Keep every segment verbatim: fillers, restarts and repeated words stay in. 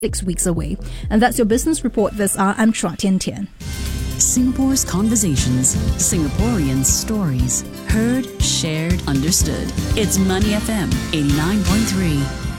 Six weeks away. And that's your business report this hour. I'm Chua Tian Tian. Singapore's conversations, Singaporeans' stories. Heard, shared, understood. It's Money F M eighty-nine point three.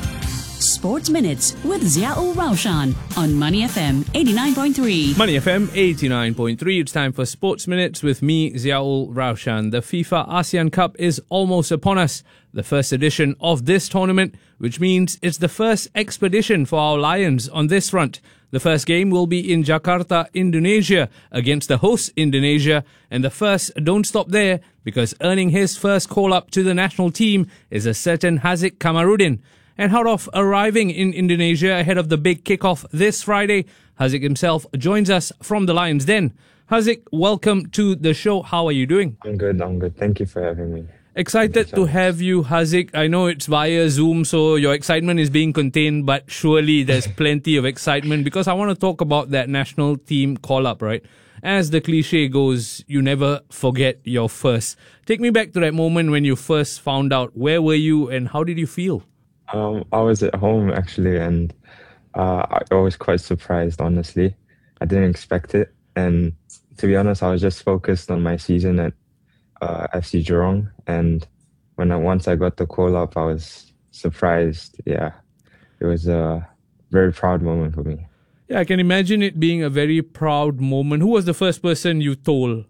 Sports Minutes with Ziaul Raushan on Money F M eighty-nine point three. Money F M eighty-nine point three. It's time for Sports Minutes with me, Ziaul Raushan. The FIFA ASEAN Cup is almost upon us. The first edition of this tournament, which means it's the first expedition for our Lions on this front. The first game will be in Jakarta, Indonesia, against the host Indonesia. And the first don't stop there, because earning his first call-up to the national team is a certain Haziq Kamaruddin. And hot off arriving in Indonesia ahead of the big kickoff this Friday, Haziq himself joins us from the Lions Den. Haziq, welcome to the show. How are you doing? I'm good, I'm good. Thank you for having me. Excited to have you, Haziq. I know it's via Zoom, so your excitement is being contained, but surely there's plenty of excitement because I want to talk about that national team call-up, right? As the cliche goes, you never forget your first. Take me back to that moment when you first found out. Where were you and how did you feel? Um, I was at home, actually, and uh, I was quite surprised, honestly. I didn't expect it. And to be honest, I was just focused on my season at uh, F C Jurong. And when I, once I got the call up, I was surprised. Yeah, it was a very proud moment for me. Yeah, I can imagine it being a very proud moment. Who was the first person you told?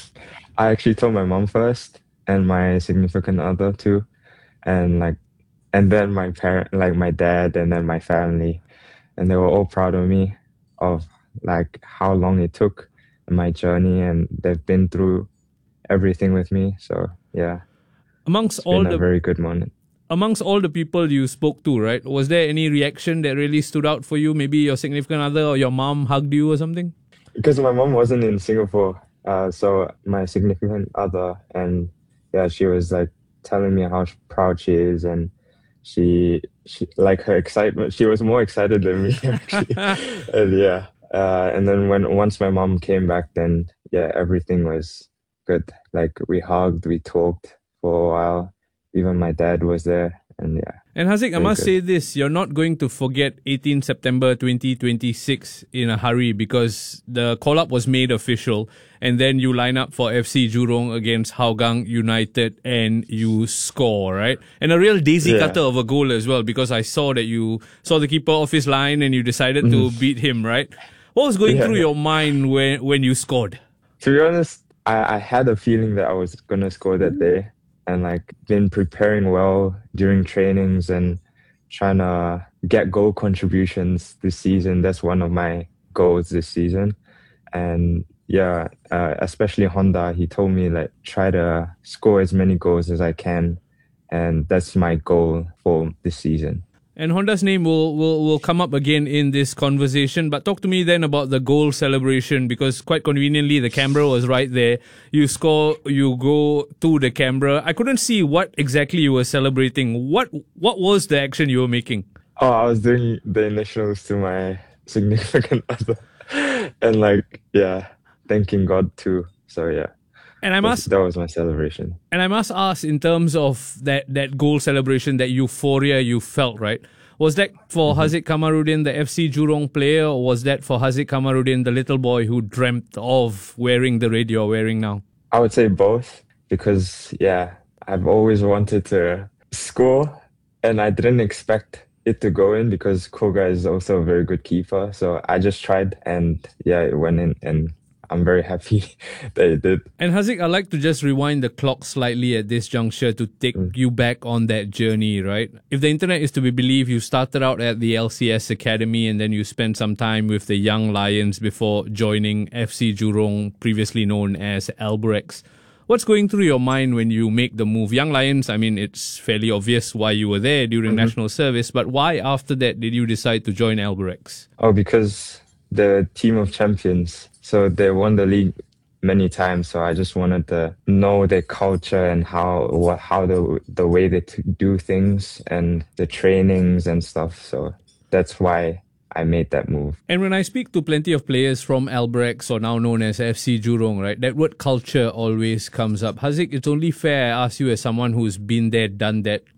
I actually told my mom first and my significant other too. And like, and then my parent, like my dad, and then my family, and they were all proud of me, of like how long it took in my journey, and they've been through everything with me. So yeah, amongst it's all been the a very good moment. Amongst all the people you spoke to, right? Was there any reaction that really stood out for you? Maybe your significant other or your mom hugged you or something? Because my mom wasn't in Singapore, uh, so my significant other, and yeah, she was like telling me how proud she is, and she, she like her excitement. She was more excited than me, actually. And yeah, uh, and then when once my mom came back, then yeah, everything was good. Like we hugged, we talked for a while. Even my dad was there, and yeah. And Haziq, I must good. say this, you're not going to forget eighteenth September twenty twenty-six in a hurry, because the call-up was made official, and then you line up for F C Jurong against Hougang United, and you score, right? And a real daisy Yeah. cutter of a goal as well, because I saw that you saw the keeper off his line and you decided Mm-hmm. to beat him, right? What was going Yeah. through your mind when, when you scored? To be honest, I, I had a feeling that I was gonna score that day, and like been preparing well during trainings and trying to get goal contributions this season. That's one of my goals this season. And yeah, uh, especially Honda, he told me like try to score as many goals as I can, and that's my goal for this season. And Honda's name will, will, will come up again in this conversation. But talk to me then about the goal celebration, because quite conveniently, the camera was right there. You score, you go to the camera. I couldn't see what exactly you were celebrating. What what was the action you were making? Oh, I was doing the initials to my significant other. And like, yeah, thanking God too. So yeah. And I must That was my celebration. And I must ask, in terms of that, that goal celebration, that euphoria you felt, right? Was that for mm-hmm. Haziq Kamaruddin, the F C Jurong player, or was that for Haziq Kamaruddin, the little boy who dreamt of wearing the red you're wearing now? I would say both, because yeah, I've always wanted to score, and I didn't expect it to go in because Koga is also a very good keeper. So I just tried, and yeah, it went in, and I'm very happy that it did. And Haziq, I'd like to just rewind the clock slightly at this juncture to take mm. you back on that journey, right? If the internet is to be believed, you started out at the L C S Academy, and then you spent some time with the Young Lions before joining F C Jurong, previously known as Albirex. What's going through your mind when you make the move? Young Lions, I mean, it's fairly obvious why you were there during mm-hmm. national service, but why after that did you decide to join Albirex? Oh, because the team of champions. So they won the league many times. So I just wanted to know their culture and how what how the the way they t- do things and the trainings and stuff. So that's why I made that move. And when I speak to plenty of players from Albirex, or now known as F C Jurong, right, that word culture always comes up. Haziq, it's only fair I ask you, as someone who's been there, done that,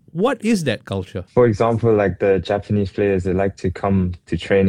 What is that culture? For example, like the Japanese players, they like to come to training